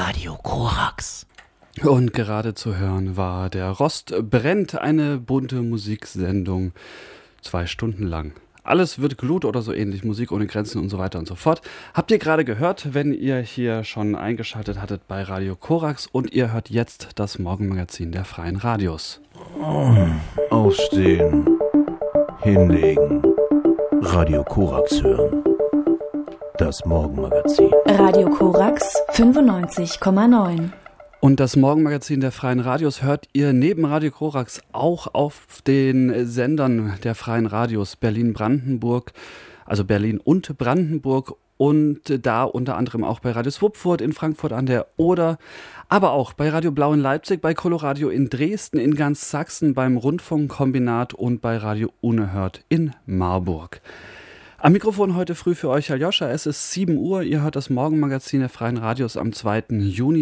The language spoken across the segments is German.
Radio Korax. Und gerade zu hören war der Rost brennt, eine bunte Musiksendung, 2 Stunden lang. Alles wird Glut oder so ähnlich, Musik ohne Grenzen und so weiter und so fort. Habt ihr gerade gehört, wenn ihr hier schon eingeschaltet hattet bei Radio Korax, und ihr hört jetzt das Morgenmagazin der Freien Radios. Aufstehen, hinlegen, Radio Korax hören. Das Morgenmagazin. Radio Korax 95,9. Und das Morgenmagazin der Freien Radios hört ihr neben Radio Korax auch auf den Sendern der Freien Radios Berlin-Brandenburg, also Berlin und Brandenburg, und da unter anderem auch bei Radio Swupfurt in Frankfurt an der Oder, aber auch bei Radio Blau in Leipzig, bei Coloradio in Dresden, in ganz Sachsen, beim Rundfunkkombinat und bei Radio Unerhört in Marburg. Am Mikrofon heute früh für euch Aljoscha. Es ist 7 Uhr. Ihr hört das Morgenmagazin der Freien Radios am 2. Juni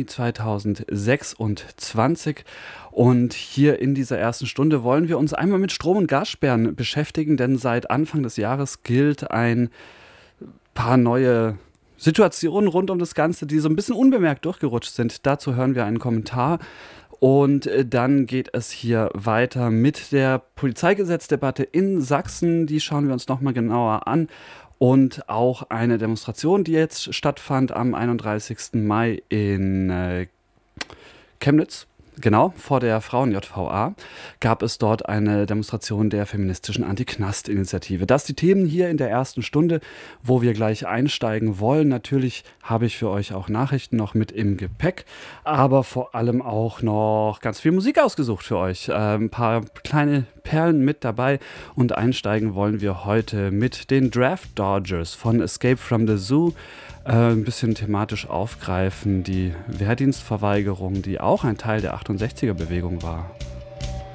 2026. Und hier in dieser ersten Stunde wollen wir uns einmal mit Strom- und Gassperren beschäftigen, denn seit Anfang des Jahres gilt ein paar neue Situationen rund um das Ganze, die so ein bisschen unbemerkt durchgerutscht sind. Dazu hören wir einen Kommentar. Und dann geht es hier weiter mit der Polizeigesetzdebatte in Sachsen. Die schauen wir uns nochmal genauer an. Und auch eine Demonstration, die jetzt stattfand am 31. Mai in Chemnitz. Genau, vor der Frauen-JVA gab es dort eine Demonstration der feministischen Anti-Knast-Initiative. Das die Themen hier in der ersten Stunde, wo wir gleich einsteigen wollen. Natürlich habe ich für euch auch Nachrichten noch mit im Gepäck, aber vor allem auch noch ganz viel Musik ausgesucht für euch. Ein paar kleine Perlen mit dabei, und einsteigen wollen wir heute mit den Draft Dodgers von Escape from the Zoo. Ein bisschen thematisch aufgreifen, die Wehrdienstverweigerung, die auch ein Teil der 68er-Bewegung war.